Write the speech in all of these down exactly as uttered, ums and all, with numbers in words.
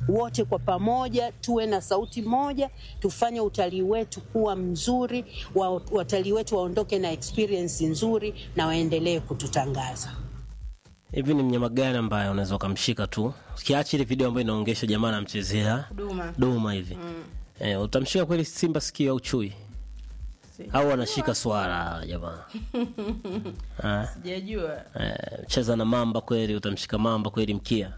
wote kwa pamoja tuwe na sauti moja, tufanye utalii wetu kuwa mzuri, watalii wetu waondoke na experience nzuri na waendelee kututangaza. Hivi ni mnyama gani ambaye unaweza kumshika tu? Kiachi ile video ambayo inaongesha jamaa anamchezea duma. Duma hivi. Mm. Eh, utamshika kweli simba sikio au chui? Si. Au anashika swara jamaa? Ah. Sijajua. Eh, cheza na mamba kweli, utamshika mamba kweli mkia?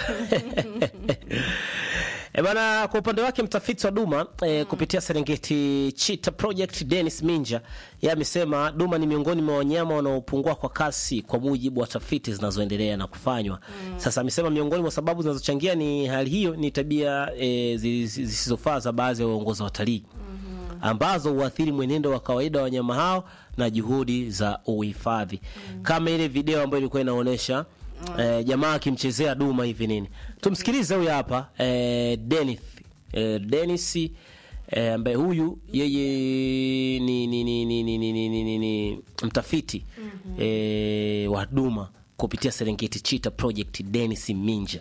E bana, kwa upande wake mtafiti wa duma e, mm. kupitia Serengeti Cheetah Project Dennis Minja, yeye amesema duma ni miongoni mwa wanyama wanaopungua kwa kasi kwa mujibu wa tafiti zinazoendelea na kufanywa. Mm. Sasa amesema miongoni mwa sababu zinazochangia ni hali hiyo ni tabia e, zisizofaa za baadhi ya waongoza watalii. Mm-hmm. ambazo huathiri mwenendo wa kawaida wa wanyama hao na juhudi za uhifadhi. Mm. Kama ile video ambayo ilikuwa inaonyesha Mm. Eh, jamaa akimchezea duma hivi nini. Tumsikilize huyu hapa eh, Dennis eh, Dennis eh, ambaye huyu yeye ni ni ni ni ni, ni, ni, ni, ni mtafiti mm-hmm. eh, wa duma kupitia Serengeti Cheetah Project. Dennis Minja.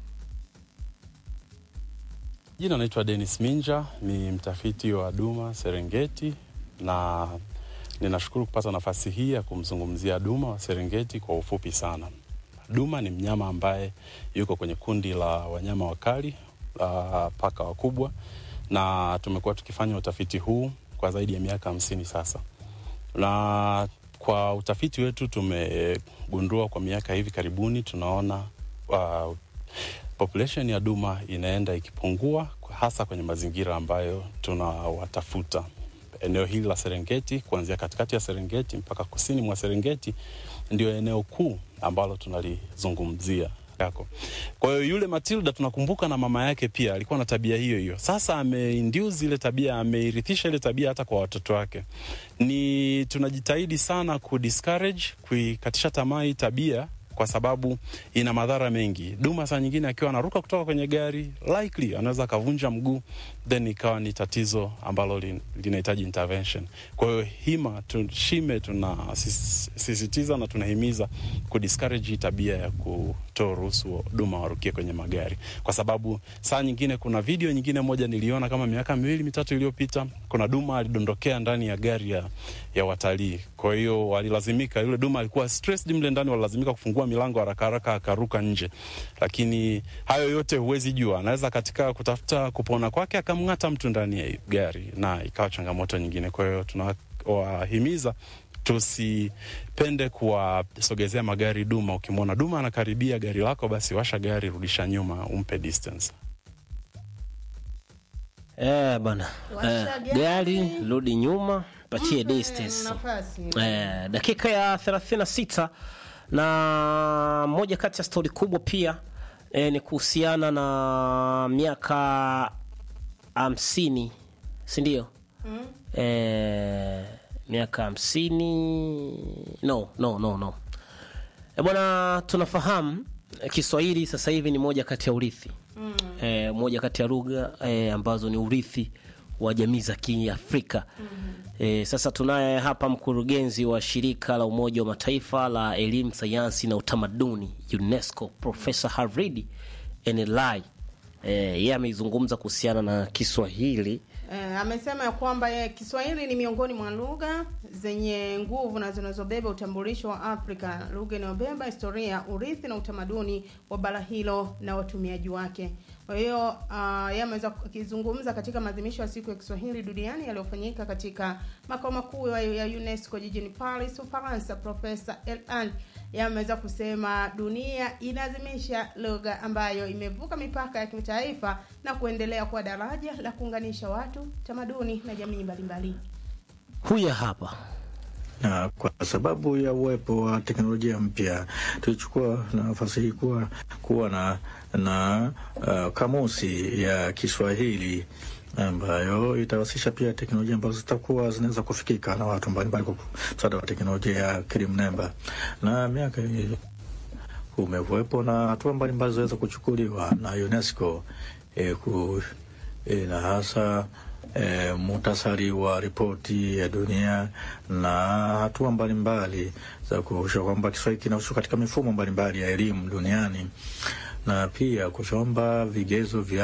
Jina naitwa Dennis Minja, ni mtafiti wa duma Serengeti, na ninashukuru kupata nafasi hii ya kumzungumzia duma wa Serengeti kwa ufupi sana. Duma ni mnyama ambaye yuko kwenye kundi la wanyama wakali, uh, paka wakubwa, na tumekuwa tukifanya utafiti huu kwa zaidi ya miaka hamsini sasa. Na kwa utafiti wetu tumegundua kwa miaka hivi karibuni tunaona uh, population ya duma inaenda ikipungua, hasa kwenye mazingira ambayo tunawatafuta. Eneo hili la Serengeti, kuanzia katikati ya Serengeti mpaka kusini mwa Serengeti, ndio eneo kuu ambalo tunalizungumzia yako. Kwa hiyo yule Matilda tunakumbuka na mama yake pia alikuwa na tabia hiyo hiyo. Sasa ameinduce ile tabia, ameirithisha ile tabia hata kwa watoto wake. Ni tunajitahidi sana ku discourage, kuikatisha tamaa hii tabia, kwa sababu ina madhara mengi. Duma saa nyingine akiwa anaruka kutoka kwenye gari, likely anaweza kavunja mguu, then ikawa ni tatizo ambalo linahitaji intervention. Kwa hiyo hima tushime tunasisitiza na tunahimiza ku discourage tabia ya kutoruhusu duma warukie kwenye magari, kwa sababu saa nyingine kuna video nyingine moja niliona kama miaka miwili mitatu iliyopita, kuna duma alidondokea ndani ya gari ya, ya watalii. Kwa hiyo walilazimika, yule duma alikuwa stressed mle ndani, walilazimika kufungua milango haraka haraka akaruka nje. Lakini hayo yote huwezi jua, anaweza katika kutafuta kupona kwake akamngata mtu ndani ya gari na ikawa changamoto nyingine. Kwa hiyo tunawahimiza tusipende kuwasogezea magari duma. Ukimwona duma anakaribia gari lako, basi washa gari, rudisha nyuma, umpe distance. Eh bana, eh, gari rudi nyuma, patie distance. Eh, dakika ya thelathini na sita. Na moja kati ya story kubwa pia eh, ni kuhusiana na miaka hamsini, si ndio? Mm. Eh, miaka hamsini. No, no, no, no. E bwana, tunafahamu Kiswahili sasa hivi ni moja kati ya urithi. Mm. Eh, moja kati ya lugha eh, ambazo ni urithi wa jamii za Kiafrika. Mm-hmm. E, sasa tunaye hapa mkurugenzi wa shirika la Umoja wa Mataifa la elimu, sayansi na utamaduni UNESCO, Profesa Haridi Enelai. Eh, yeye amezungumza kuhusiana na Kiswahili. Eh, amesema kwamba ye, Kiswahili ni miongoni mwa lugha zenye nguvu na zinazobeba utambulisho wa Afrika, lugha inayobeba historia, urithi na utamaduni wa bara hilo na watumiaji wake. Kwa hiyo uh, yeye ameweza kuzungumza katika maadhimisho ya siku ya Kiswahili duniani yaliyofanyika katika makao makuu ya UNESCO jijini Paris, Ufaransa. Profesa Elan yeye ameweza kusema dunia inaadhimisha lugha ambayo imevuka mipaka ya kimataifa na kuendelea kuwa daraja la kuunganisha watu, tamaduni na jamii mbalimbali. Huya hapa. Na kwa sababu ya uwepo wa teknolojia mpya, tulichukua nafasi hii kuwa, kuwa na, na uh, kamusi ya Kiswahili ambayo itawasisha pia teknolojia ambazo zitakuwa zinaweza kufikika na watu mbalimbali kwa msaada wa teknolojia ya akili mnemba. Na miaka hii umewepo na hatua mbalimbali zinaweza kuchukuliwa na UNESCO eh, ku, eh, na hasa E, muhtasari wa ripoti ya dunia na hatua mbalimbali za kuhakikisha kwamba Kiswahili kinahusishwa katika mifumo mbalimbali ya elimu duniani, na pia kuchomba vigezo vya